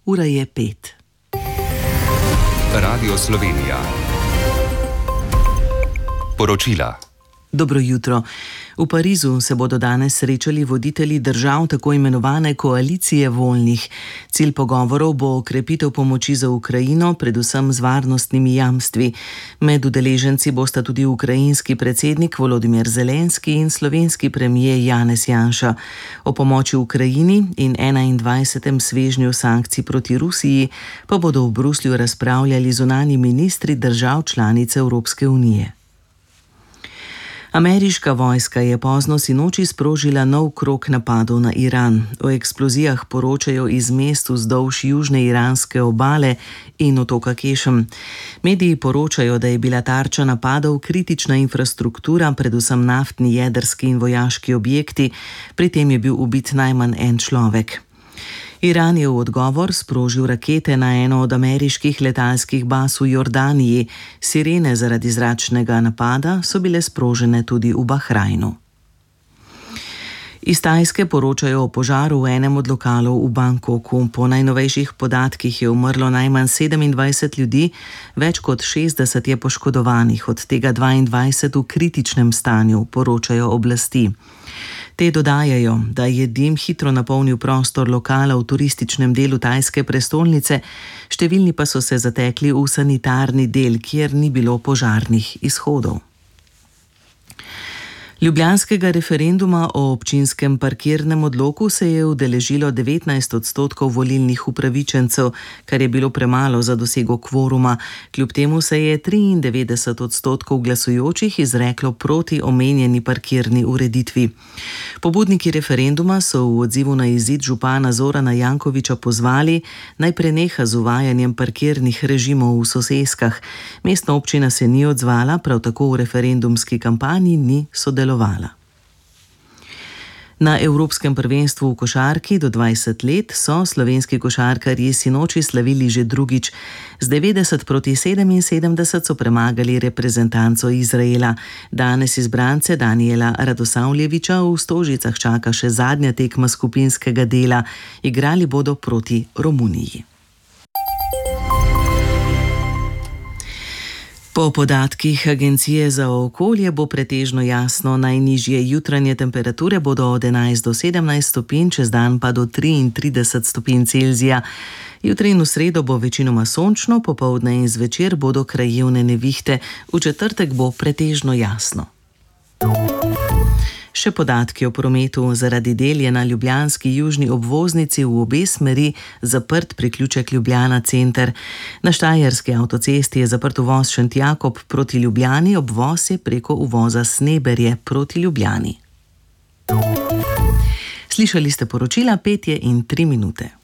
ura je 5. Radio Slovenija. Poročila. Dobro jutro. V Parizu se bodo danes srečali voditelji držav tako imenovane koalicije voljnih. Cilj pogovorov bo okrepitev pomoči za Ukrajino, predvsem z varnostnimi jamstvi. Med udeleženci bosta tudi ukrajinski predsednik Volodymyr Zelenski in slovenski premier Janez Janša. O pomoči Ukrajini in 21. svežnju sankcij proti Rusiji pa bodo v Bruslju razpravljali zunanji ministri držav članic Evropske unije. Ameriška vojska je pozno sinoči sprožila nov krog napadov na Iran. O eksplozijah poročajo iz mest vzdolž južne iranske obale in otoka Kešem. Mediji poročajo, da je bila tarča napadov kritična infrastruktura, predvsem naftni, jedrski in vojaški objekti, pri tem je bil ubit najmanj en človek. Iran je v odgovor sprožil rakete na eno od ameriških letalskih baz v Jordaniji. Sirene zaradi zračnega napada so bile sprožene tudi v Bahrajnu. Iz Tajske poročajo o požaru v enem od lokalov v Bangkoku. Po najnovejših podatkih je umrlo najmanj 27 ljudi, več kot 60 je poškodovanih, od tega 22 v kritičnem stanju, poročajo oblasti. Te dodajajo, da je dim hitro napolnil prostor lokala v turističnem delu tajske prestolnice, številni pa so se zatekli v sanitarni del, kjer ni bilo požarnih izhodov. Ljubljanskega referenduma o občinskem parkirnem odloku se je udeležilo 19% volilnih upravičencev, kar je bilo premalo za dosego kvoruma. Kljub temu se je 93% glasujočih izreklo proti omenjeni parkirni ureditvi. Pobudniki referenduma so v odzivu na izid župana Zorana Jankovića pozvali, naj preneha z uvajanjem parkirnih režimov v soseskah. Mestna občina se ni odzvala, prav tako v referendumski kampanji ni sodelovala. Na Evropskem prvenstvu v košarki do 20 let so slovenski košarkarji sinoči slavili že drugič. Z 90-77 so premagali reprezentanco Izraela. Danes izbrance Danijela Radosavljevića v Stožicah čaka še zadnja tekma skupinskega dela. Igrali bodo proti Romuniji. Po podatkih Agencije za okolje bo pretežno jasno, najnižje jutranje temperature bodo od 11 do 17 stopinj, čez dan pa do 33 stopinj Celzija. Jutri in v sredo bo večinoma sončno, popoldne in zvečer bodo krajevne nevihte, v četrtek bo pretežno jasno. Še podatki o prometu. Zaradi del je na ljubljanski južni obvoznici v obe smeri zaprt priključek Ljubljana center. Na štajerski avtocesti je zaprt uvoz Šentjakob proti Ljubljani, obvoz je preko uvoza Sneberje proti Ljubljani. Slišali ste poročila 5:03.